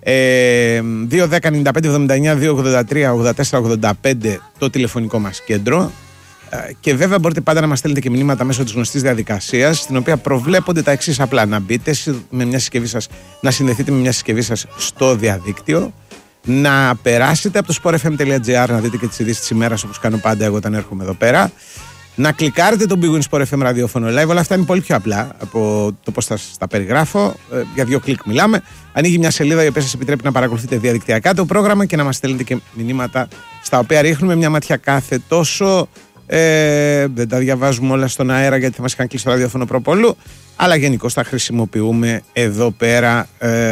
2-10-95-79-283-84-85 το τηλεφωνικό μας κέντρο. Και βέβαια μπορείτε πάντα να μας στέλνετε και μηνύματα μέσω της γνωστής διαδικασίας, στην οποία προβλέπονται τα εξής απλά: να μπείτε με μια συσκευή σας, να συνδεθείτε με μια συσκευή σας στο διαδίκτυο, να περάσετε από το sportfm.gr να δείτε και τις ειδήσεις της ημέρας, όπως κάνω πάντα εγώ όταν έρχομαι εδώ πέρα, να κλικάρετε τον Big Win Sport FM ραδιόφωνο live. Όλα αυτά είναι πολύ πιο απλά από το πώς θα τα περιγράφω. Για 2 κλικ μιλάμε. Ανοίγει μια σελίδα η οποία σας επιτρέπει να παρακολουθείτε διαδικτυακά το πρόγραμμα και να μας στέλνετε και μηνύματα, στα οποία ρίχνουμε μια ματιά κάθε τόσο. Δεν τα διαβάζουμε όλα στον αέρα γιατί θα μας είχαν κλείσει το ραδιόφωνο προπολού, αλλά γενικώς τα χρησιμοποιούμε εδώ πέρα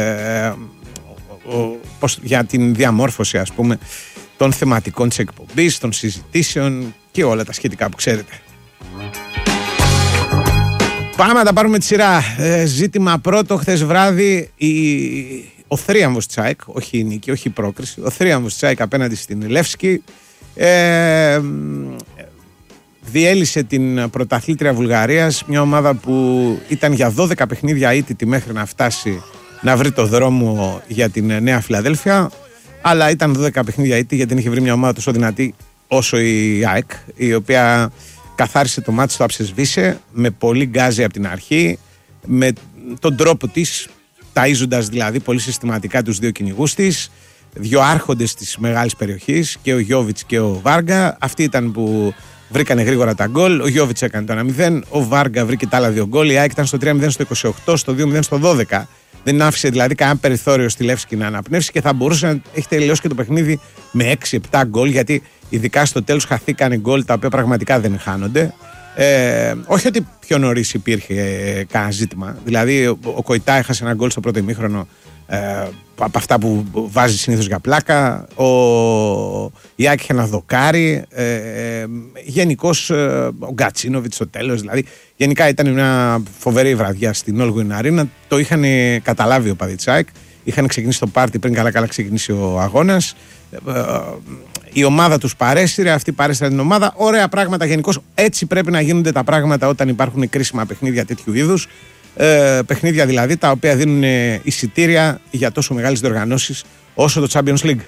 για την διαμόρφωση, ας πούμε, των θεματικών της εκπομπής, των συζητήσεων και όλα τα σχετικά που ξέρετε. Πάμε να τα πάρουμε τη σειρά. Ζήτημα πρώτο: χθες βράδυ ο θρίαμβος της ΑΕΚ, όχι η νίκη, όχι η πρόκριση, ο θρίαμβος της ΑΕΚ απέναντι στην Λεύσκη διέλυσε την πρωταθλήτρια Βουλγαρίας, μια ομάδα που ήταν για 12 παιχνίδια ήττητη μέχρι να φτάσει να βρει το δρόμο για την Νέα Φιλαδέλφια, αλλά ήταν 12 παιχνίδια ήττητη γιατί δεν είχε βρει μια ομάδα τόσο δυνατή όσο η ΑΕΚ, η οποία καθάρισε το μάτι, το αψεσβήσε με πολύ γκάζι από την αρχή, με τον τρόπο της, ταΐζοντας δηλαδή πολύ συστηματικά τους δύο κυνηγούς της, δύο άρχοντες της μεγάλης περιοχής, και ο Γιόβιτς και ο Βάργα. Αυτοί ήταν που βρήκανε γρήγορα τα γκολ. Ο Γιόβιτς έκανε το 1-0, ο Βάργα βρήκε τα άλλα 2 γκολ. Η ΑΕΚ ήταν στο 3-0 στο 28, στο 2-0 στο 12. Δεν άφησε δηλαδή κανένα περιθώριο στη Λεύσκη να αναπνεύσει και θα μπορούσε να έχει τελειώσει και το παιχνίδι με 6-7 γκολ, γιατί ειδικά στο τέλος χαθήκανε γκολ τα οποία πραγματικά δεν χάνονται. Όχι ότι πιο νωρίς υπήρχε κανένα ζήτημα. Δηλαδή ο Κοϊτά έχασε ένα γκολ στο πρώτο ημίχρονο, από αυτά που βάζει συνήθως για πλάκα. Η ΑΕΚ είχε ένα δοκάρι. Γενικώς ο Γκατσίνοβιτς στο τέλος. Δηλαδή γενικά ήταν μια φοβερή βραδιά στην Όλγουιν Arena. Το είχαν καταλάβει ο παδί της ΑΕΚ. Είχαν ξεκινήσει το πάρτι πριν καλά ξεκινήσει ο αγώνας. Η ομάδα τους παρέσυρε, αυτοί παρέσυραν την ομάδα. Ωραία πράγματα γενικώς. Έτσι πρέπει να γίνονται τα πράγματα όταν υπάρχουν κρίσιμα παιχνίδια τέτοιου είδους. Παιχνίδια δηλαδή τα οποία δίνουν εισιτήρια για τόσο μεγάλες διοργανώσεις όσο το Champions League.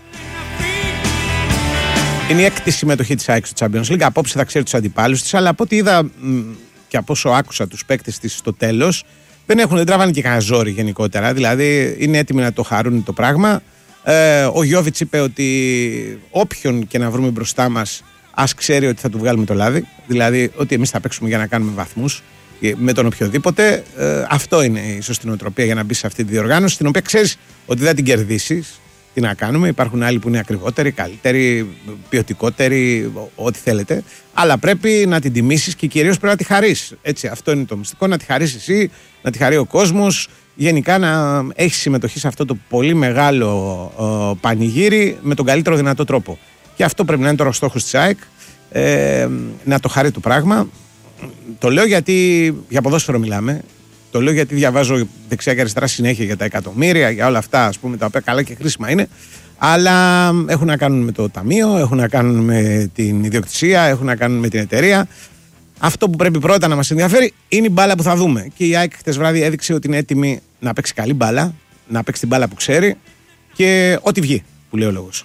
Είναι η 6η συμμετοχή της ΑΕΚ στο Champions League. Απόψε θα ξέρει τους αντιπάλους της, αλλά από ό,τι είδα και από όσο άκουσα τους παίκτες της στο τέλος, δεν τραβάνε και κανένα ζόρι γενικότερα. Δηλαδή είναι έτοιμοι να το χαρούν το πράγμα. Ο Γιόβιτς είπε ότι όποιον και να βρούμε μπροστά μας, ας ξέρει ότι θα του βγάλουμε το λάδι. Δηλαδή ότι εμείς θα παίξουμε για να κάνουμε βαθμούς με τον οποιοδήποτε. Αυτό είναι η σωστή νοοτροπία για να μπει σε αυτή τη διοργάνωση, την οποία ξέρεις ότι δεν την κερδίσεις. Τι να κάνουμε, υπάρχουν άλλοι που είναι ακριβότεροι, καλύτεροι, ποιοτικότεροι, ό,τι θέλετε. Αλλά πρέπει να την τιμήσεις και κυρίως πρέπει να τη χαρείς. Έτσι, αυτό είναι το μυστικό, να τη χαρείς εσύ, να τη χαρεί ο κόσμος. Γενικά να έχει συμμετοχή σε αυτό το πολύ μεγάλο πανηγύρι με τον καλύτερο δυνατό τρόπο. Και αυτό πρέπει να είναι τώρα ο στόχος της ΑΕΚ, να το χαρεί το πράγμα. Το λέω γιατί για ποδόσφαιρο μιλάμε. Το λέω γιατί διαβάζω δεξιά και αριστερά συνέχεια για τα εκατομμύρια, για όλα αυτά, ας πούμε, τα οποία καλά και χρήσιμα είναι. Αλλά έχουν να κάνουν με το ταμείο, έχουν να κάνουν με την ιδιοκτησία, έχουν να κάνουν με την εταιρεία. Αυτό που πρέπει πρώτα να μας ενδιαφέρει είναι η μπάλα που θα δούμε. Και η ΑΕΚ χτες βράδυ έδειξε ότι είναι έτοιμη να παίξει καλή μπάλα, να παίξει την μπάλα που ξέρει και ό,τι βγει, που λέει ο λόγος.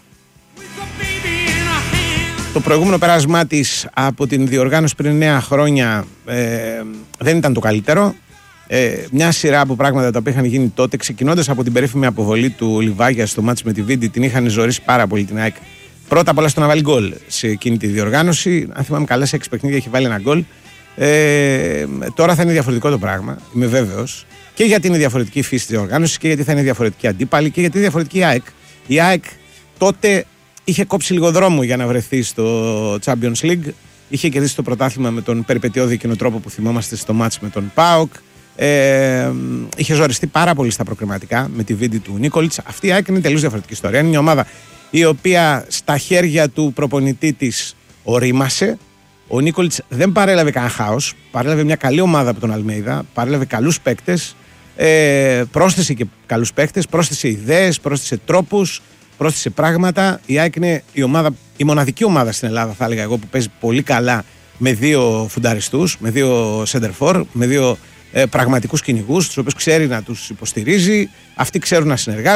Το προηγούμενο πέρασμά της από την διοργάνωση πριν 9 χρόνια δεν ήταν το καλύτερο. Μια σειρά από πράγματα τα οποία είχαν γίνει τότε, ξεκινώντας από την περίφημη αποβολή του Λιβάγια στο μάτς με τη Βίντι, την είχαν ζωρίσει πάρα πολύ την ΑΕΚ. Πρώτα απ' όλα στο να βάλει γκολ σε εκείνη τη διοργάνωση. Αν θυμάμαι καλά, σε 6 παιχνίδια έχει βάλει ένα γκολ. Τώρα θα είναι διαφορετικό το πράγμα, είμαι βέβαιος. Και γιατί είναι διαφορετική η φύση της διοργάνωσης και γιατί θα είναι διαφορετική αντίπαλη και γιατί είναι διαφορετική η ΑΕΚ. Η ΑΕΚ τότε είχε κόψει λίγο δρόμο για να βρεθεί στο Champions League. Είχε κερδίσει το πρωτάθλημα με τον περιπετειώδη εκείνο τρόπο που θυμόμαστε στο μάτς με τον ΠΑΟΚ. Είχε ζοριστεί πάρα πολύ στα προκριματικά με τη Βίντι του Νίκολιτς. Αυτή η ΑΕΚ είναι τελείως διαφορετική ιστορία. Είναι μια ομάδα η οποία στα χέρια του προπονητή της ορίμασε. Ο Νίκολιτς δεν παρέλαβε κανένα χάος. Παρέλαβε μια καλή ομάδα από τον Αλμέιδα. Παρέλαβε καλούς παίκτες. Πρόσθεσε και καλούς παίκτες. Πρόσθεσε ιδέες, πρόσθεσε τρόπους, πρόσθεσε πράγματα. Η ΑΕΚ είναι η μοναδική ομάδα στην Ελλάδα, θα έλεγα εγώ, που παίζει πολύ καλά με δύο φουνταριστούς, με δύο center-for, με δύο πραγματικούς κυνηγούς, τους οποίους ξέρει να τους υποστηρίζει. Αυτοί ξέρουν να συνεργάζονται.